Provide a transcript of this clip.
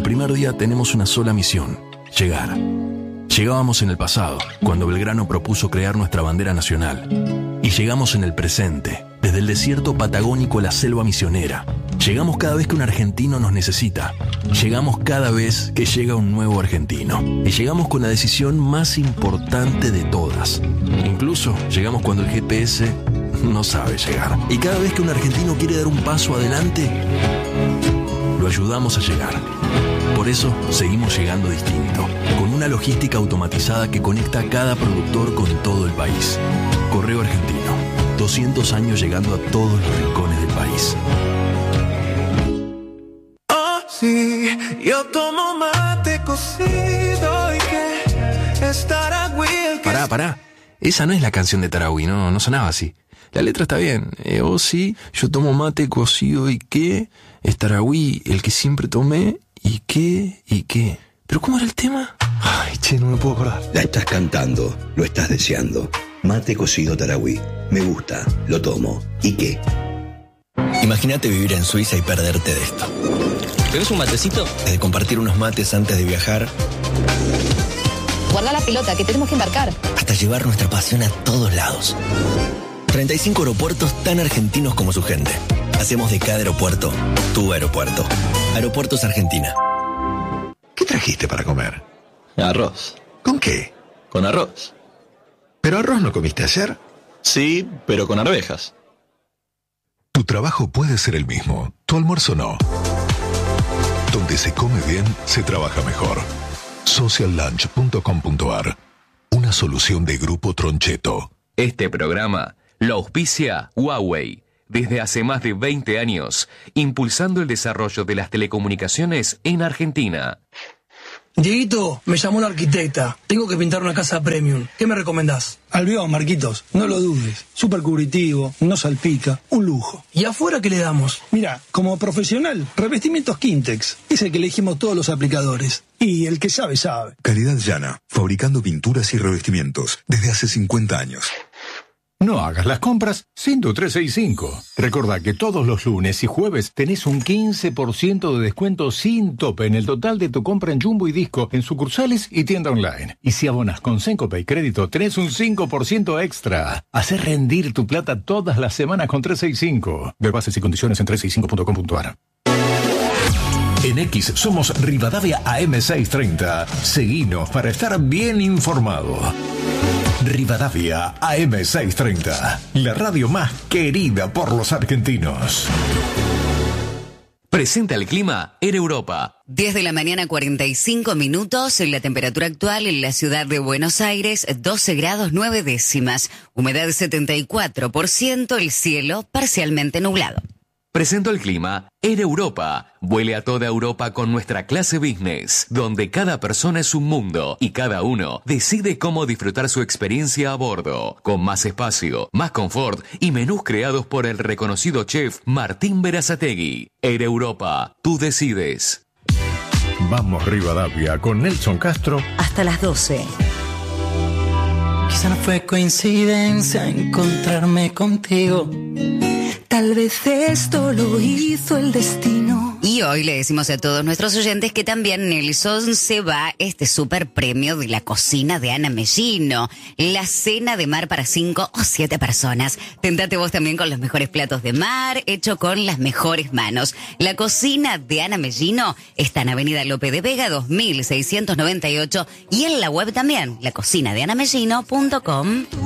primer día tenemos una sola misión: llegar. Llegábamos en el pasado, cuando Belgrano propuso crear nuestra bandera nacional. Y llegamos en el presente, desde el desierto patagónico a la selva misionera. Llegamos cada vez que un argentino nos necesita. Llegamos cada vez que llega un nuevo argentino. Y llegamos con la decisión más importante de todas. Incluso llegamos cuando el GPS no sabe llegar. Y cada vez que un argentino quiere dar un paso adelante, lo ayudamos a llegar. Por eso seguimos llegando distinto, con una logística automatizada que conecta a cada productor con todo el país. Correo Argentino, 200 años llegando a todos los rincones del país. Oh, sí, yo tomo mate cocido y que es Tarahui el que... Pará. Esa no es la canción de Tarahui, no sonaba así. La letra está bien. Oh, sí, yo tomo mate cocido y que es Tarahui el que siempre tomé y qué. ¿Pero cómo era el tema? Ay, che, no me puedo acordar. La estás cantando, lo estás deseando. Mate cocido Tarahui. Me gusta, lo tomo. ¿Y qué? Imagínate vivir en Suiza y perderte de esto. ¿Tenés un matecito? De compartir unos mates antes de viajar. Guarda la pelota, que tenemos que embarcar. Hasta llevar nuestra pasión a todos lados. 35 aeropuertos tan argentinos como su gente. Hacemos de cada aeropuerto tu aeropuerto. Aeropuertos Argentina. ¿Qué trajiste para comer? Arroz. ¿Con qué? Con arroz. ¿Pero arroz no comiste ayer? Sí, pero con arvejas. Tu trabajo puede ser el mismo, tu almuerzo no. Donde se come bien, se trabaja mejor. Sociallunch.com.ar. Una solución de Grupo Troncheto. Este programa lo auspicia Huawei. Desde hace más de 20 años, impulsando el desarrollo de las telecomunicaciones en Argentina. Dieguito, me llamó la arquitecta. Tengo que pintar una casa premium. ¿Qué me recomendás? Albión, Marquitos. No lo dudes. Súper cubritivo, no salpica. Un lujo. ¿Y afuera qué le damos? Mira, como profesional, revestimientos Quintex. Es el que elegimos todos los aplicadores. Y el que sabe, sabe. Calidad llana. Fabricando pinturas y revestimientos. Desde hace 50 años. No hagas las compras sin tu 365. Recordá que todos los lunes y jueves tenés un 15% de descuento sin tope en el total de tu compra en Jumbo y Disco, en sucursales y tienda online. Y si abonas con Sencopay Crédito, tenés un 5% extra. Hacé rendir tu plata todas las semanas con 365. Ve bases y condiciones en 365.com.ar. En X somos Rivadavia AM630. Seguinos para estar bien informado. Rivadavia AM630, la radio más querida por los argentinos. Presenta el clima en Europa. 10 de la mañana, 45 minutos. La temperatura actual en la ciudad de Buenos Aires, 12 grados 9 décimas. Humedad 74%, el cielo parcialmente nublado. Presento el clima en Europa. Vuele a toda Europa con nuestra clase business, donde cada persona es un mundo y cada uno decide cómo disfrutar su experiencia a bordo, con más espacio, más confort y menús creados por el reconocido chef Martín Berazategui. En Europa, tú decides. Vamos Rivadavia con Nelson Castro. Hasta las 12. Quizá no fue coincidencia encontrarme contigo. Tal vez esto lo hizo el destino. Y hoy le decimos a todos nuestros oyentes que también Nelson se va este super premio de la cocina de Ana Mellino. La cena de mar para 5 o 7 personas. Tentate vos también con los mejores platos de mar, hecho con las mejores manos. La cocina de Ana Mellino está en Avenida Lope de Vega 2698 y en la web también, lacocinadeanamellino.com.